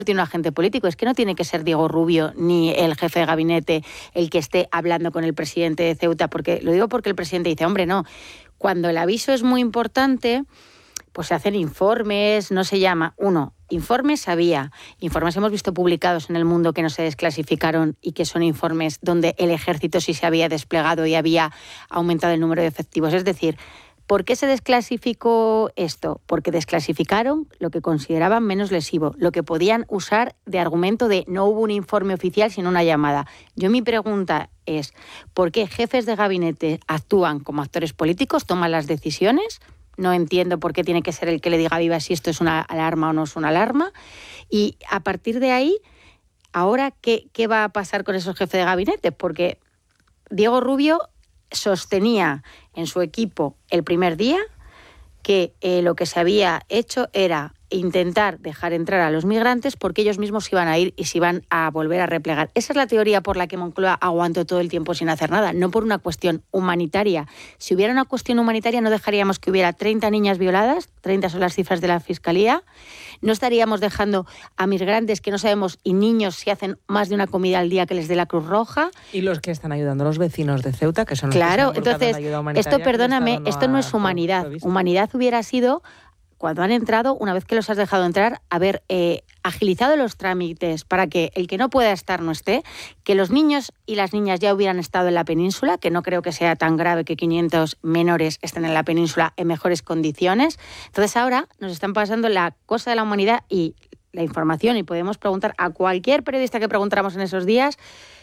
tiene un agente político, es que no tiene que ser Diego Rubio ni el jefe de gabinete el que esté hablando con el presidente de Ceuta, porque lo digo porque el presidente dice, hombre, no, cuando el aviso es muy importante, pues se hacen informes, no se llama, informes había, informes hemos visto publicados en El Mundo que no se desclasificaron y que son informes donde el ejército sí se había desplegado y había aumentado el número de efectivos, es decir, ¿por qué se desclasificó esto? Porque desclasificaron lo que consideraban menos lesivo, lo que podían usar de argumento de no hubo un informe oficial sino una llamada. Mi pregunta es, ¿por qué jefes de gabinete actúan como actores políticos, toman las decisiones? No entiendo por qué tiene que ser el que le diga a Viva si esto es una alarma o no es una alarma. Y a partir de ahí, ahora, ¿qué va a pasar con esos jefes de gabinete? Porque Diego Rubio sostenía en su equipo el primer día que lo que se había hecho era intentar dejar entrar a los migrantes porque ellos mismos iban a ir y se iban a volver a replegar. Esa es la teoría por la que Moncloa aguantó todo el tiempo sin hacer nada, no por una cuestión humanitaria. Si hubiera una cuestión humanitaria no dejaríamos que hubiera 30 niñas violadas, 30 son las cifras de la Fiscalía, no estaríamos dejando a migrantes que no sabemos y niños si hacen más de una comida al día que les dé la Cruz Roja. Y los que están ayudando a los vecinos de Ceuta, que son los claro, que se han volcado en la ayuda humanitaria. Esto, perdóname, esto no es humanidad. Humanidad hubiera sido cuando han entrado, una vez que los has dejado entrar, haber agilizado los trámites para que el que no pueda estar no esté, que los niños y las niñas ya hubieran estado en la península, que no creo que sea tan grave que 500 menores estén en la península en mejores condiciones. Entonces ahora nos están pasando la cosa de la humanidad y la información, y podemos preguntar a cualquier periodista que preguntáramos en esos días.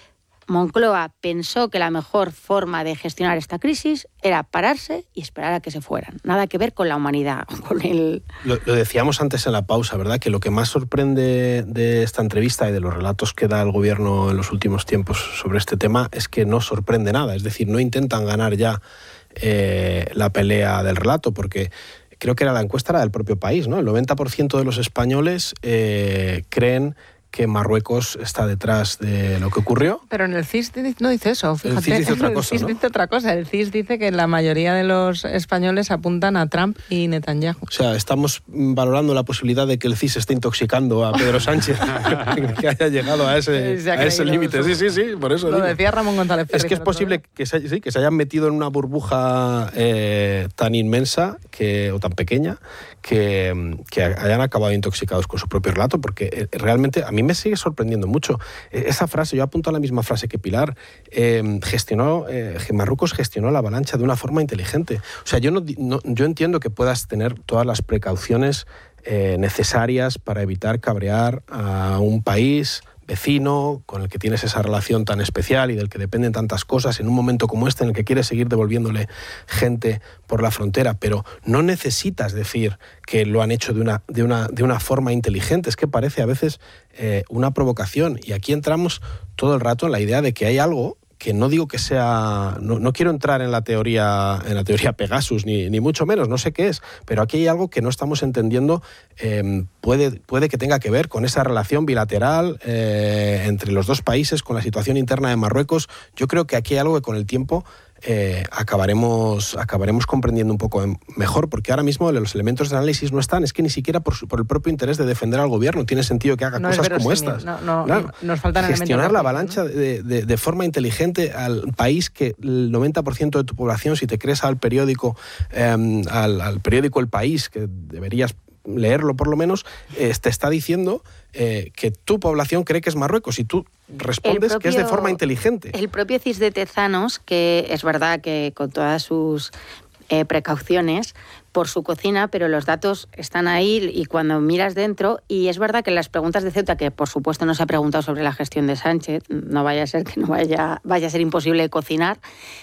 Moncloa pensó que la mejor forma de gestionar esta crisis era pararse y esperar a que se fueran. Nada que ver con la humanidad. Lo decíamos antes en la pausa, ¿verdad? Que lo que más sorprende de esta entrevista y de los relatos que da el gobierno en los últimos tiempos sobre este tema es que no sorprende nada. Es decir, no intentan ganar ya la pelea del relato, porque creo que la encuesta era del propio país, ¿no? El 90% de los españoles creen que Marruecos está detrás de lo que ocurrió. Pero en el CIS no dice eso, fíjate. El CIS dice otra cosa, el CIS dice otra cosa. El CIS dice que la mayoría de los españoles apuntan a Trump y Netanyahu. O sea, estamos valorando la posibilidad de que el CIS esté intoxicando a Pedro Sánchez, que haya llegado a ese límite. Sí, por eso lo decía Ramón González Ferri. Es que es posible que se hayan metido en una burbuja tan inmensa o tan pequeña que hayan acabado intoxicados con su propio relato, porque realmente a mí me sigue sorprendiendo mucho. Esa frase, yo apunto a la misma frase que Pilar, Marruecos gestionó la avalancha de una forma inteligente. O sea, yo entiendo que puedas tener todas las precauciones necesarias para evitar cabrear a un país vecino con el que tienes esa relación tan especial y del que dependen tantas cosas en un momento como este en el que quieres seguir devolviéndole gente por la frontera, pero no necesitas decir que lo han hecho de una forma inteligente. Es que parece a veces una provocación, y aquí entramos todo el rato en la idea de que hay algo que no digo que sea... No quiero entrar en la teoría Pegasus, ni mucho menos, no sé qué es, pero aquí hay algo que no estamos entendiendo. Puede que tenga que ver con esa relación bilateral entre los dos países, con la situación interna de Marruecos. Yo creo que aquí hay algo que con el tiempo acabaremos comprendiendo un poco mejor, porque ahora mismo los elementos de análisis no están. Es que ni siquiera por el propio interés de defender al gobierno tiene sentido que haga cosas como estas. Claro, nos faltan gestionar la avalancha de forma inteligente al país que el 90% de tu población, si te crees al periódico El País, que deberías leerlo por lo menos, te está diciendo que tu población cree que es Marruecos y tú respondes que es de forma inteligente. El propio CIS de Tezanos, que es verdad que con todas sus precauciones por su cocina, pero los datos están ahí y cuando miras dentro, y es verdad que las preguntas de Ceuta, que por supuesto no se ha preguntado sobre la gestión de Sánchez, no vaya a ser que no vaya a ser imposible cocinar,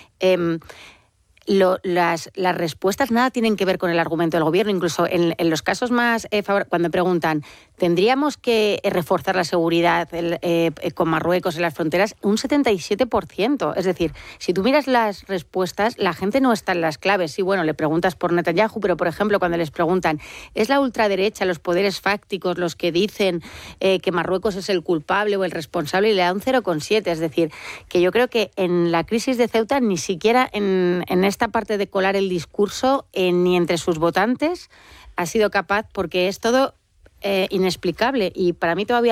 las respuestas nada tienen que ver con el argumento del gobierno. Incluso en los casos más cuando preguntan ¿tendríamos que reforzar la seguridad con Marruecos en las fronteras? Un 77%. Es decir, si tú miras las respuestas, la gente no está en las claves. Sí, bueno, le preguntas por Netanyahu, pero por ejemplo cuando les preguntan ¿es la ultraderecha, los poderes fácticos los que dicen que Marruecos es el culpable o el responsable? Y le da un 0,7. Es decir, que yo creo que en la crisis de Ceuta ni siquiera en esta parte de colar el discurso ni entre sus votantes ha sido capaz, porque es todo inexplicable, y para mí todavía